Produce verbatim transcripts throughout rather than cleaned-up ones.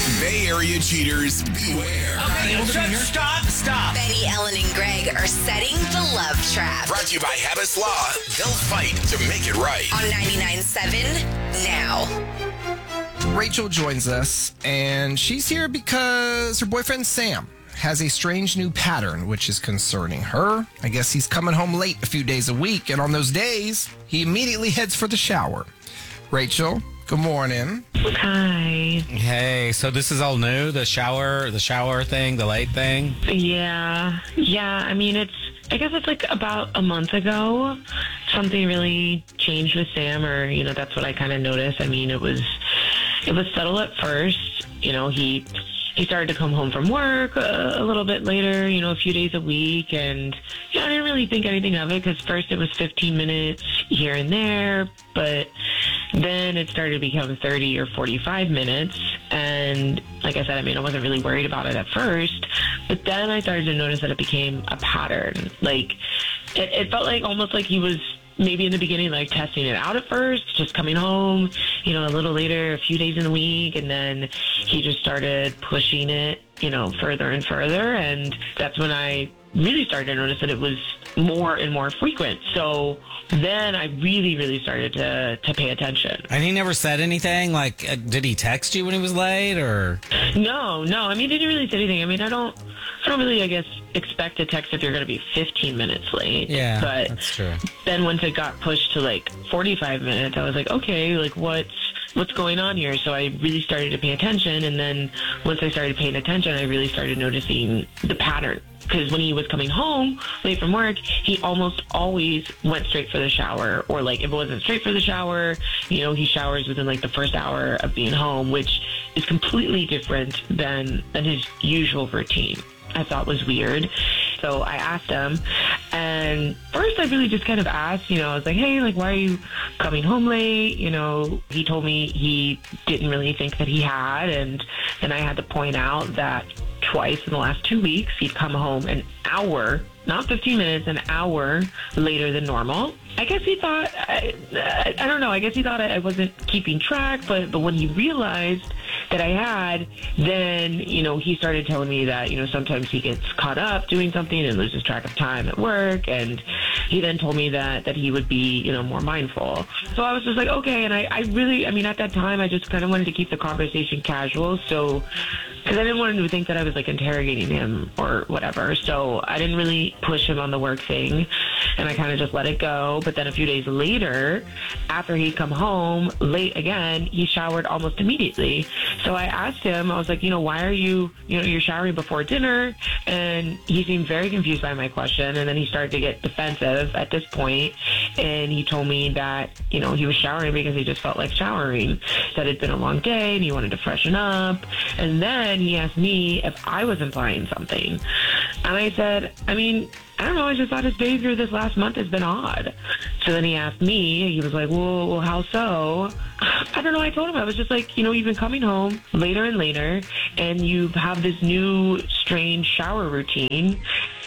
Bay Area cheaters, beware. Okay, stop, stop, stop. Betty, Ellen, and Greg are setting the love trap. Brought to you by Habits Law. They'll fight to make it right. On ninety-nine point seven now. Rachel joins us, and she's here because her boyfriend Sam has a strange new pattern which is concerning her. I guess he's coming home late a few days a week, and on those days, he immediately heads for the shower. Rachel, good morning. Hi. Hey, so this is all new? The shower, the shower thing, the late thing? Yeah. Yeah, I mean, it's, I guess it's like about a month ago, something really changed with Sam, or, you know, that's what I kind of noticed. I mean, it was, it was subtle at first. You know, he... He started to come home from work a, a little bit later, you know, a few days a week. And, you know, I didn't really think anything of it because first it was fifteen minutes here and there. But then it started to become thirty or forty-five minutes. And like I said, I mean, I wasn't really worried about it at first. But then I started to notice that it became a pattern. Like, it, it felt like almost like he was maybe in the beginning, like testing it out at first, just coming home, you know, a little later, a few days in the week. And then he just started pushing it, you know, further and further. And that's when I really started to notice that it was more and more frequent. So then I really, really started to, to pay attention. And he never said anything? Like, uh, did he text you when he was late, or? No, no. I mean, he didn't really say anything. I mean, I don't, I don't really, I guess, expect a text if you're going to be fifteen minutes late. Yeah, but that's true. Then once it got pushed to like forty-five minutes, I was like, okay, like what's, what's going on here? So I really started to pay attention. And then once I started paying attention, I really started noticing the pattern. Because when he was coming home late from work, he almost always went straight for the shower. Or, like, if it wasn't straight for the shower, you know, he showers within, like, the first hour of being home, which is completely different than, than his usual routine. I thought was weird. So I asked him, and first I really just kind of asked, you know, I was like, hey, like, why are you coming home late? You know, he told me he didn't really think that he had, and then I had to point out that twice in the last two weeks, he'd come home an hour, not fifteen minutes, an hour later than normal. I guess he thought, I, I, I don't know, I guess he thought I wasn't keeping track, but, but when he realized that I had, then, you know, he started telling me that, you know, sometimes he gets caught up doing something and loses track of time at work. And he then told me that, that he would be, you know, more mindful. So I was just like, okay. And I, I really, I mean, at that time, I just kind of wanted to keep the conversation casual. So, because I didn't want him to think that I was like interrogating him or whatever. So I didn't really push him on the work thing. And I kind of just let it go. But then a few days later, after he'd come home late again, he showered almost immediately. So I asked him, I was like, you know, why are you, you know, you're showering before dinner? And he seemed very confused by my question. And then he started to get defensive at this point. And he told me that, you know, he was showering because he just felt like showering. Said it'd been a long day and he wanted to freshen up. And then he asked me if I was implying something. And I said, I mean, I don't know, I just thought his behavior this last month has been odd. So then he asked me, he was like, well, well, how so? I don't know, I told him, I was just like, you know, you've been coming home later and later, and you have this new strange shower routine.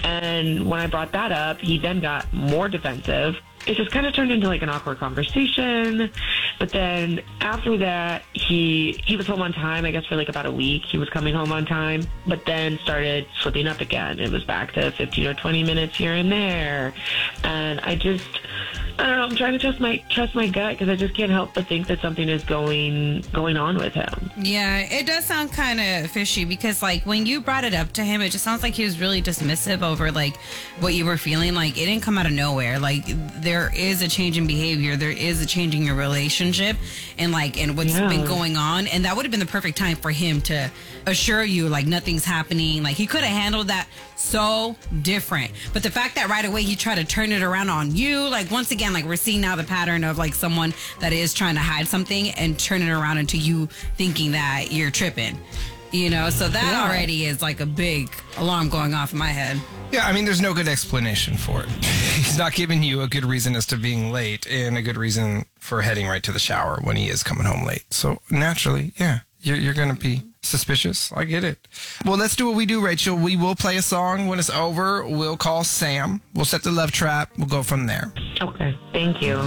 And when I brought that up, he then got more defensive. It just kind of turned into like an awkward conversation. But then after that, he he was home on time, I guess for like about a week. He was coming home on time, but then started slipping up again. It was back to fifteen or twenty minutes here and there. And I just, I don't know, I'm trying to trust my trust my gut because I just can't help but think that something is going going on with him. Yeah, it does sound kind of fishy because, like, when you brought it up to him, it just sounds like he was really dismissive over, like, what you were feeling. Like, it didn't come out of nowhere. Like, there is a change in behavior. There is a change in your relationship and, like, and what's Yeah. been going on. And that would have been the perfect time for him to assure you, like, nothing's happening. Like, he could have handled that so different. But the fact that right away he tried to turn it around on you, like, once again, like, we're seeing now the pattern of, like, someone that is trying to hide something and turn it around into you thinking that you're tripping, you know? So that Yeah. already is like a big alarm going off in my head. Yeah, I mean, there's no good explanation for it. He's not giving you a good reason as to being late and a good reason for heading right to the shower when he is coming home late. So naturally, yeah, you're, you're going to be suspicious. I get it. Well, let's do what we do, Rachel. We will play a song. When it's over, we'll call Sam. We'll set the love trap. We'll go from there. Okay, thank you.